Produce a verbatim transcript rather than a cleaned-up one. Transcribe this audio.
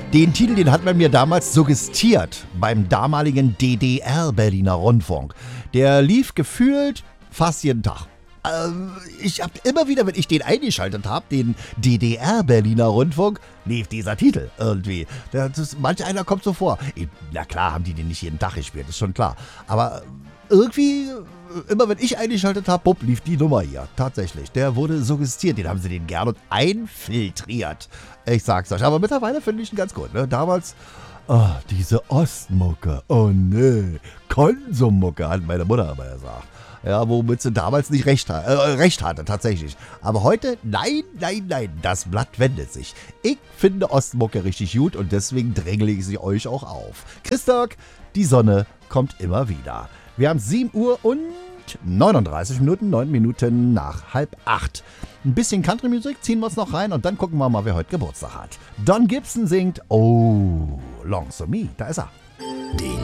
Den Titel, den hat man mir damals suggestiert beim damaligen D D R Berliner Rundfunk. Der lief gefühlt fast jeden Tag. Ähm, ich hab immer wieder, wenn ich den eingeschaltet habe, den D D R Berliner Rundfunk, lief dieser Titel irgendwie. Das ist, manch einer kommt so vor. Na klar haben die den nicht jeden Tag gespielt, ist schon klar. Aber irgendwie, immer wenn ich eingeschaltet habe, bupp, lief die Nummer hier. Tatsächlich. Der wurde suggestiert. Den haben sie den gern und einfiltriert. Ich sag's euch. Aber mittlerweile finde ich ihn ganz gut. Ne? Damals, oh, diese Ostmucke. Oh nee. Konsummucke, hat meine Mutter immer gesagt. Ja, womit sie damals nicht recht, äh, recht hatte, tatsächlich. Aber heute, nein, nein, nein, das Blatt wendet sich. Ich finde Ostmucke richtig gut und deswegen drängle ich sie euch auch auf. Christag, die Sonne kommt immer wieder. Wir haben sieben Uhr und neununddreißig Minuten, neun Minuten nach halb acht. Ein bisschen Country-Musik ziehen wir uns noch rein und dann gucken wir mal, wer heute Geburtstag hat. Don Gibson singt Oh, Long So Me, da ist er. Die